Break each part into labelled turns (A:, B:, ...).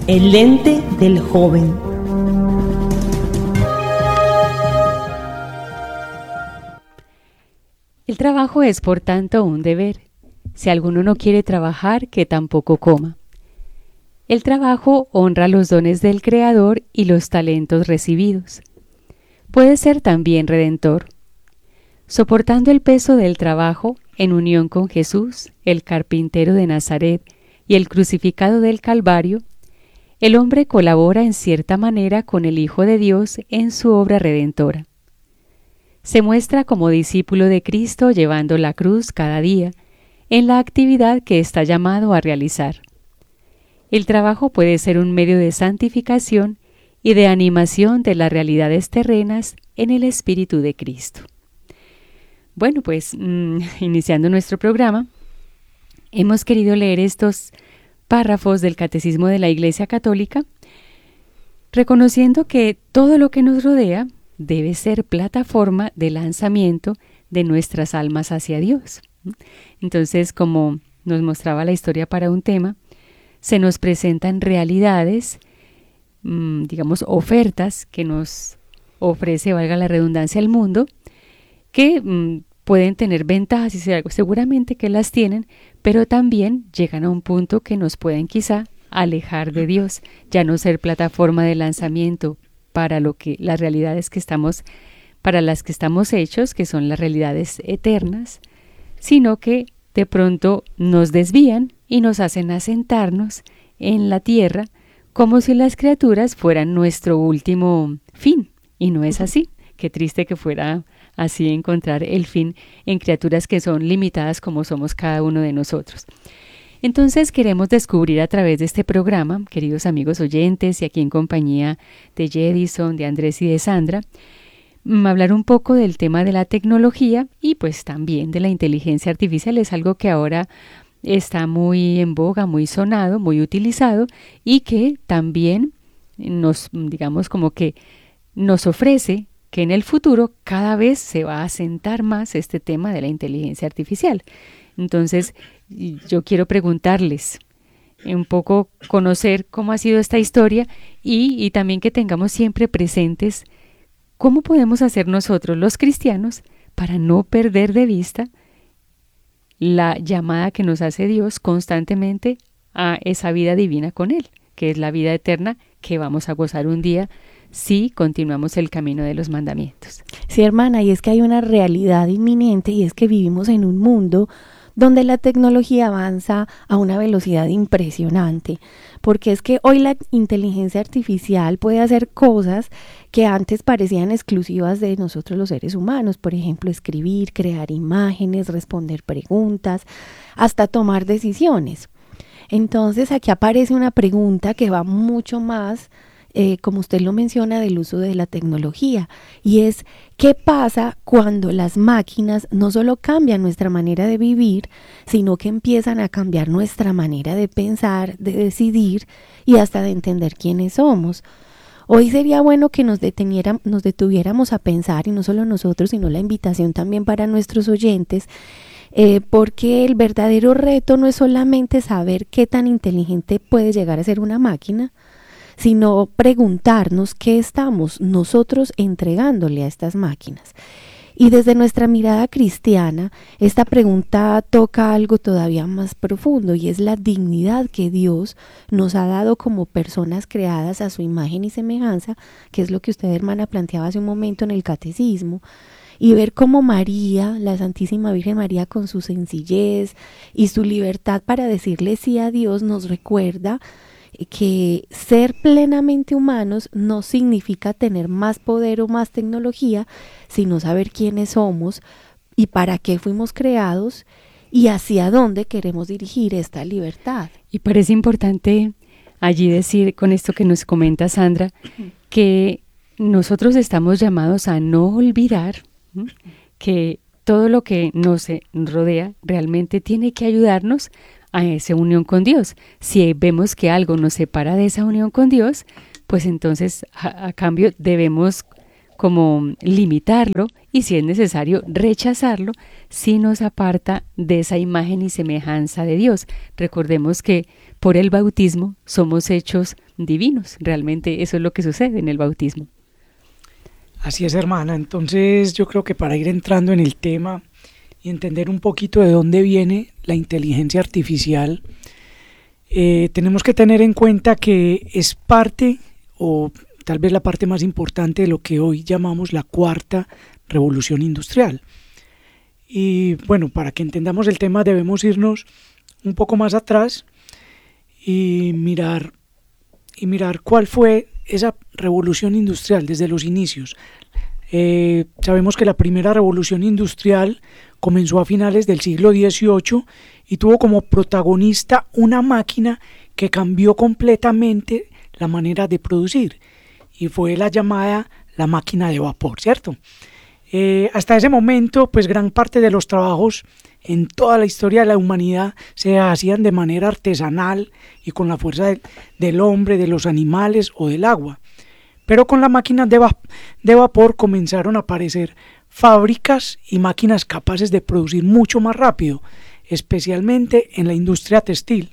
A: El lente del joven.
B: El trabajo es, por tanto, un deber. Si alguno no quiere trabajar, que tampoco coma. El trabajo honra los dones del Creador y los talentos recibidos. Puede ser también redentor. Soportando el peso del trabajo, en unión con Jesús, el carpintero de Nazaret y el crucificado del Calvario, el hombre colabora en cierta manera con el Hijo de Dios en su obra redentora. Se muestra como discípulo de Cristo llevando la cruz cada día, en la actividad que está llamado a realizar. El trabajo puede ser un medio de santificación y de animación de las realidades terrenas en el Espíritu de Cristo. Bueno, pues iniciando nuestro programa, hemos querido leer estos párrafos del Catecismo de la Iglesia Católica, reconociendo que todo lo que nos rodea debe ser plataforma de lanzamiento de nuestras almas hacia Dios. Entonces, como nos mostraba la historia para un tema, se nos presentan realidades, digamos, ofertas que nos ofrece, valga la redundancia, el mundo, que pueden tener ventajas y seguramente que las tienen, pero también llegan a un punto que nos pueden quizá alejar de Dios, ya no ser plataforma de lanzamiento para las realidades para las que estamos hechos, que son las realidades eternas, sino que de pronto nos desvían y nos hacen asentarnos en la tierra como si las criaturas fueran nuestro último fin, y no es así. Qué triste que fuera así encontrar el fin en criaturas que son limitadas como somos cada uno de nosotros. Entonces queremos descubrir a través de este programa, queridos amigos oyentes, y aquí en compañía de Jedison, de Andrés y de Sandra, hablar un poco del tema de la tecnología y pues también de la inteligencia artificial. Es algo que ahora está muy en boga, muy sonado, muy utilizado y que también digamos como que nos ofrece que en el futuro cada vez se va a asentar más este tema de la inteligencia artificial. Entonces, yo quiero preguntarles un poco, conocer cómo ha sido esta historia y también que tengamos siempre presentes cómo podemos hacer nosotros los cristianos para no perder de vista la llamada que nos hace Dios constantemente a esa vida divina con Él, que es la vida eterna que vamos a gozar un día si continuamos el camino de los mandamientos.
C: Sí, hermana, y es que hay una realidad inminente y es que vivimos en un mundo donde la tecnología avanza a una velocidad impresionante, porque es que hoy la inteligencia artificial puede hacer cosas que antes parecían exclusivas de nosotros los seres humanos, por ejemplo, escribir, crear imágenes, responder preguntas, hasta tomar decisiones. Entonces aquí aparece una pregunta que va mucho más como usted lo menciona, del uso de la tecnología, y es ¿qué pasa cuando las máquinas no solo cambian nuestra manera de vivir, sino que empiezan a cambiar nuestra manera de pensar, de decidir y hasta de entender quiénes somos? Hoy sería bueno que nos detuviéramos a pensar, y no solo nosotros, sino la invitación también para nuestros oyentes, porque el verdadero reto no es solamente saber qué tan inteligente puede llegar a ser una máquina, sino preguntarnos qué estamos nosotros entregándole a estas máquinas. Y desde nuestra mirada cristiana, esta pregunta toca algo todavía más profundo, y es la dignidad que Dios nos ha dado como personas creadas a su imagen y semejanza, que es lo que usted, hermana, planteaba hace un momento en el catecismo, y ver cómo María, la Santísima Virgen María, con su sencillez y su libertad para decirle sí a Dios, nos recuerda que ser plenamente humanos no significa tener más poder o más tecnología, sino saber quiénes somos y para qué fuimos creados y hacia dónde queremos dirigir esta libertad.
B: Y parece importante allí decir, con esto que nos comenta Sandra, que nosotros estamos llamados a no olvidar que todo lo que nos rodea realmente tiene que ayudarnos a esa unión con Dios. Si vemos que algo nos separa de esa unión con Dios, pues entonces a cambio debemos como limitarlo y si es necesario rechazarlo si nos aparta de esa imagen y semejanza de Dios. Recordemos que por el bautismo somos hechos divinos, realmente eso es lo que sucede en el bautismo.
D: Así es, hermana. Entonces yo creo que para ir entrando en el tema y entender un poquito de dónde viene la inteligencia artificial, tenemos que tener en cuenta que es parte, o tal vez la parte más importante de lo que hoy llamamos la cuarta revolución industrial. Y bueno, para que entendamos el tema debemos irnos un poco más atrás y mirar cuál fue esa revolución industrial desde los inicios. Sabemos que la primera revolución industrial comenzó a finales del siglo XVIII y tuvo como protagonista una máquina que cambió completamente la manera de producir, y fue la llamada la máquina de vapor, ¿cierto? Hasta ese momento, pues gran parte de los trabajos en toda la historia de la humanidad se hacían de manera artesanal y con la fuerza del hombre, de los animales o del agua. Pero con la máquina de vapor comenzaron a aparecer fábricas y máquinas capaces de producir mucho más rápido, especialmente en la industria textil.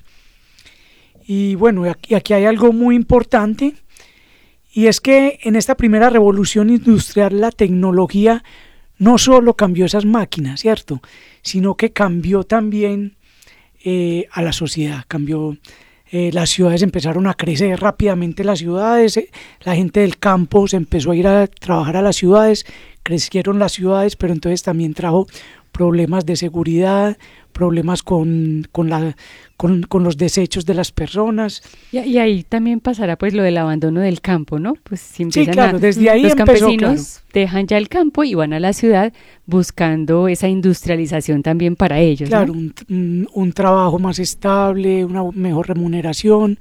D: Y bueno, aquí hay algo muy importante, y es que en esta primera revolución industrial la tecnología no solo cambió esas máquinas, ¿cierto?, sino que cambió también a la sociedad, cambió. Las ciudades empezaron a crecer rápidamente, la gente del campo se empezó a ir a trabajar a las ciudades, crecieron las ciudades, pero entonces también trajo problemas de seguridad, problemas con los desechos de las personas.
B: Y ahí también pasará pues lo del abandono del campo, ¿no? Pues si
D: sí, claro, desde ahí
B: los
D: empezó,
B: campesinos
D: claro,
B: dejan ya el campo y van a la ciudad buscando esa industrialización también para ellos,
D: claro,
B: ¿no?
D: un trabajo más estable, una mejor remuneración.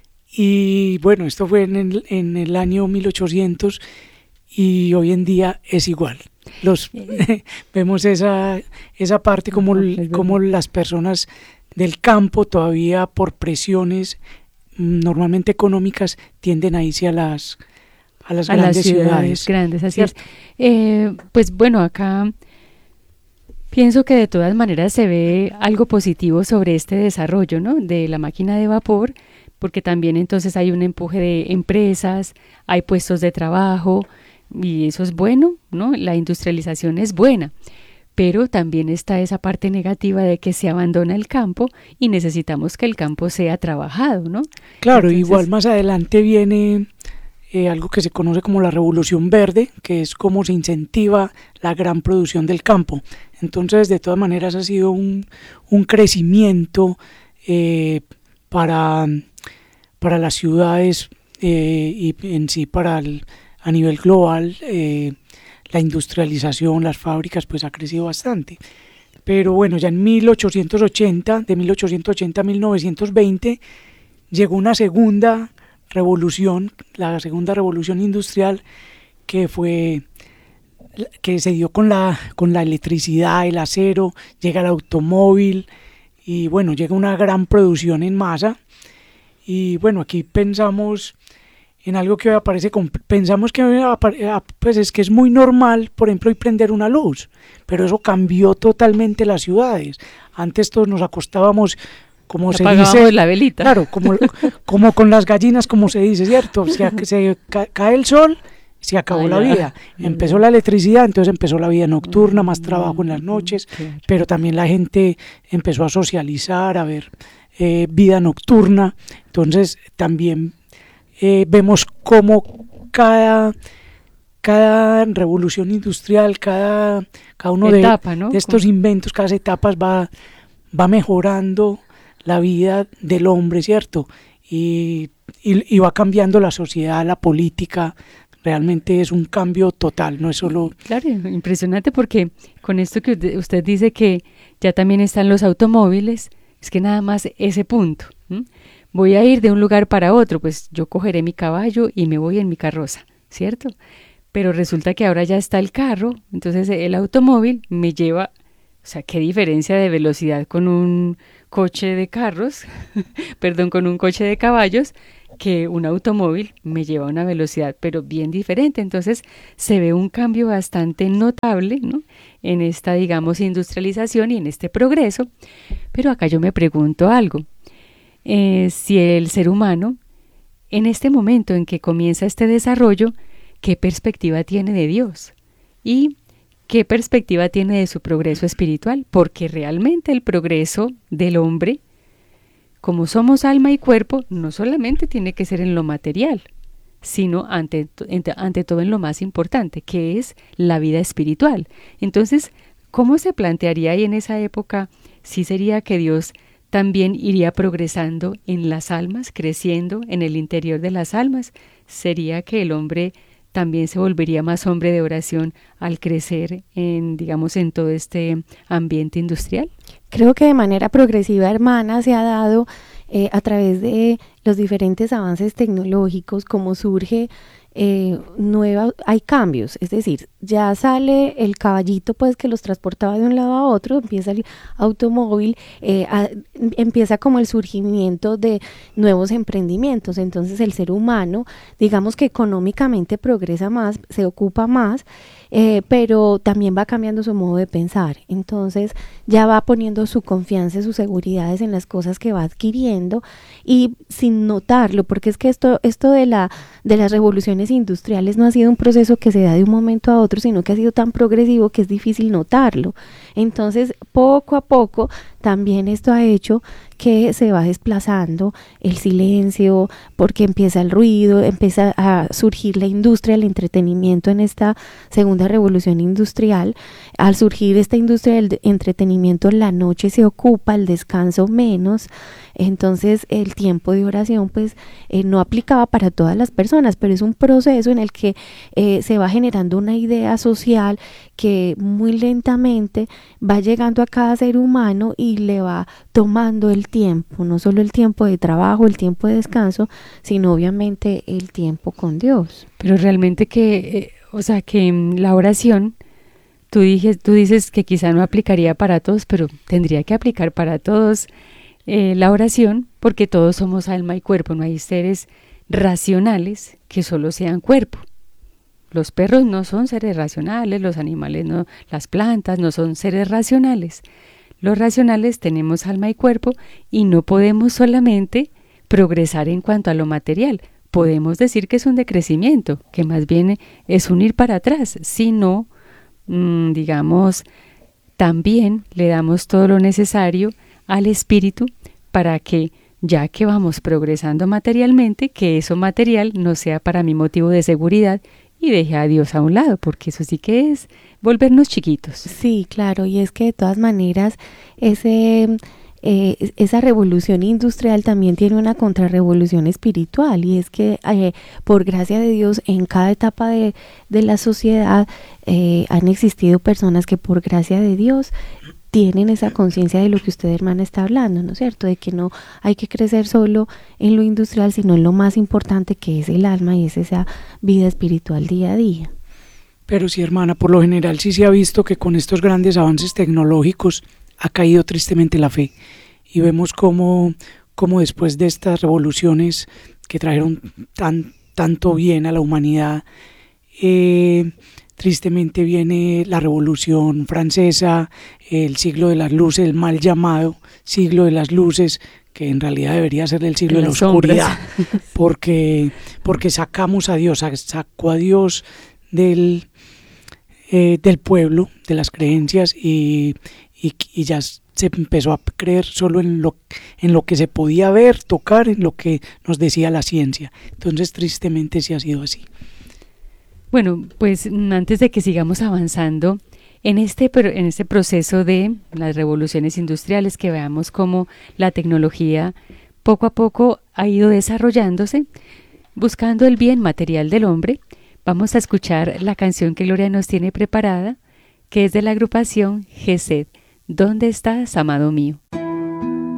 D: Y bueno, esto fue en el año 1800 y hoy en día es igual. Vemos esa parte como las personas del campo todavía por presiones normalmente económicas tienden a irse a las grandes ciudades
B: grandes, así es. Pues bueno, acá pienso que de todas maneras se ve algo positivo sobre este desarrollo, ¿no?, de la máquina de vapor, porque también entonces hay un empuje de empresas, hay puestos de trabajo, y eso es bueno, ¿no? La industrialización es buena, pero también está esa parte negativa de que se abandona el campo y necesitamos que el campo sea trabajado, ¿no?
D: Claro,
B: Entonces,
D: igual más adelante viene algo que se conoce como la revolución verde, que es como se incentiva la gran producción del campo. Entonces, de todas maneras, ha sido un crecimiento para las ciudades y en sí a nivel global. La industrialización, las fábricas, pues ha crecido bastante. Pero bueno, ya en 1880, de 1880 a 1920, llegó una segunda revolución, la segunda revolución industrial, que se dio con la electricidad, el acero, llega el automóvil y bueno, llega una gran producción en masa. Y bueno, aquí pensamos en algo que hoy aparece, pensamos que pues es que es muy normal, por ejemplo, hoy prender una luz, pero eso cambió totalmente las ciudades. Antes todos nos acostábamos, como se dice,
B: la velita.
D: Claro, como con las gallinas, como se dice, ¿cierto? Cae el sol, se acabó la vida. Empezó la electricidad, entonces empezó la vida nocturna, más trabajo en las noches,
B: claro.
D: Pero también la gente empezó a socializar, a ver vida nocturna. Entonces también vemos cómo cada revolución industrial, cada uno
B: etapa, ¿no?,
D: de estos inventos, cada etapas va mejorando la vida del hombre, ¿cierto? Y va cambiando la sociedad, la política. Realmente es un cambio total, no es solo...
B: Claro, impresionante, porque con esto que usted dice que ya también están los automóviles, es que nada más ese punto, ¿m? Voy a ir de un lugar para otro, pues yo cogeré mi caballo y me voy en mi carroza, ¿cierto? Pero resulta que ahora ya está el carro, entonces el automóvil me lleva, o sea, qué diferencia de velocidad con un coche de carros, perdón, con un coche de caballos, que un automóvil me lleva a una velocidad pero bien diferente. Entonces se ve un cambio bastante notable, ¿no?, en esta, digamos, industrialización y en este progreso. Pero acá yo me pregunto algo. Si el ser humano, en este momento en que comienza este desarrollo, ¿qué perspectiva tiene de Dios? ¿Y qué perspectiva tiene de su progreso espiritual? Porque realmente el progreso del hombre, como somos alma y cuerpo, no solamente tiene que ser en lo material, sino ante todo en lo más importante, que es la vida espiritual. Entonces, ¿cómo se plantearía ahí en esa época? ¿Sí sería que Dios también iría progresando en las almas, creciendo en el interior de las almas? ¿Sería que el hombre también se volvería más hombre de oración al crecer en, digamos, en todo este ambiente industrial?
C: Creo que de manera progresiva, hermana, se ha dado a través de los diferentes avances tecnológicos, como surge hay cambios, es decir, ya sale el caballito pues que los transportaba de un lado a otro, empieza el automóvil, empieza como el surgimiento de nuevos emprendimientos. Entonces el ser humano, digamos que económicamente progresa más, se ocupa más, pero también va cambiando su modo de pensar. Entonces ya va poniendo su confianza, sus seguridades en las cosas que va adquiriendo, y sin notarlo, porque es que esto de las revoluciones industriales no ha sido un proceso que se da de un momento a otro, sino que ha sido tan progresivo que es difícil notarlo. Entonces, poco a poco, también esto ha hecho que se va desplazando el silencio, porque empieza el ruido, empieza a surgir la industria del entretenimiento en esta segunda revolución industrial. Al surgir esta industria del entretenimiento, la noche se ocupa, el descanso menos. Entonces el tiempo de oración pues no aplicaba para todas las personas, pero es un proceso en el que se va generando una idea social que muy lentamente va llegando a cada ser humano y le va tomando el tiempo, no solo el tiempo de trabajo, el tiempo de descanso, sino obviamente el tiempo con Dios.
B: Pero realmente que la oración, tú dices que quizá no aplicaría para todos, pero tendría que aplicar para todos la oración, porque todos somos alma y cuerpo, no hay seres racionales que solo sean cuerpo. Los perros no son seres racionales, los animales no, las plantas no son seres racionales. Los racionales tenemos alma y cuerpo y no podemos solamente progresar en cuanto a lo material. Podemos decir que es un decrecimiento, que más bien es un ir para atrás, sino, digamos, también le damos todo lo necesario al espíritu para que, ya que vamos progresando materialmente, que eso material no sea para mi motivo de seguridad y deje a Dios a un lado, porque eso sí que es volvernos chiquitos.
C: Sí, claro, y es que de todas maneras esa revolución industrial también tiene una contrarrevolución espiritual, y es que por gracia de Dios en cada etapa de la sociedad han existido personas que por gracia de Dios tienen esa conciencia de lo que usted, hermana, está hablando, ¿no es cierto? De que no hay que crecer solo en lo industrial, sino en lo más importante, que es el alma, y es esa vida espiritual día a día.
D: Pero sí, hermana, por lo general sí se ha visto que con estos grandes avances tecnológicos ha caído tristemente la fe, y vemos cómo después de estas revoluciones que trajeron tanto bien a la humanidad, tristemente viene la Revolución Francesa, el siglo de las luces, el mal llamado siglo de las luces, que en realidad debería ser el siglo de la oscuridad, porque sacamos a Dios, sacó a Dios del pueblo, de las creencias, y ya se empezó a creer solo en lo que se podía ver, tocar, en lo que nos decía la ciencia. Entonces tristemente sí ha sido así.
B: Bueno, pues antes de que sigamos avanzando en este proceso de las revoluciones industriales, que veamos cómo la tecnología poco a poco ha ido desarrollándose, buscando el bien material del hombre, vamos a escuchar la canción que Gloria nos tiene preparada, que es de la agrupación Gesed. ¿Dónde estás, amado mío?